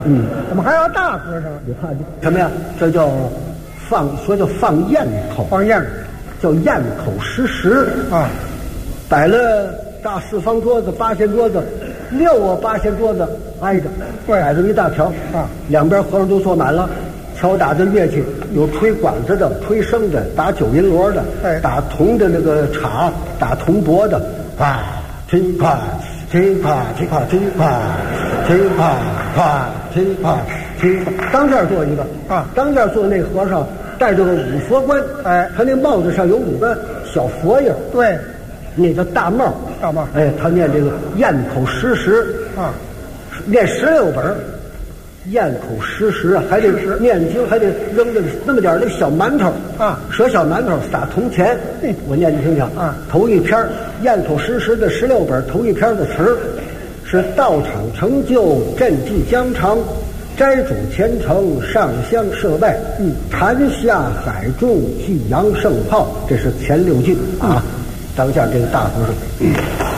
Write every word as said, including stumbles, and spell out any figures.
嗯， 怎么还要大和尚？ 你看什么呀？这叫放，说叫放焰口， 放焰叫焰口施食啊。 摆了大四方桌子、八仙桌子，六啊八仙桌子挨着，摆这么一大条啊。 两边和尚都坐满了，敲打的乐器有吹管子的、吹笙的、打九音锣的、 哎、 打铜的那个镲、打铜钵的，啊，听啪。听啪听啪听啪听啪啪听啪听啪，当间坐一个啊， 当间坐那和尚戴着个五佛冠， 哎， 他那帽子上有五个小佛印， 对， 那叫大帽， 大帽， 哎，他念这个咽口施食啊， 念十六本，咽口施食还得念经，还得扔着那么点那小馒头啊， 舍小馒头撒铜钱，我念你听听啊， 头一篇咽口施食的十六本头一篇的词儿是道场成就赈济疆场，斋主虔诚上香设拜，嗯，禅下海中济扬圣号，这是前六句啊。当下这个大和尚。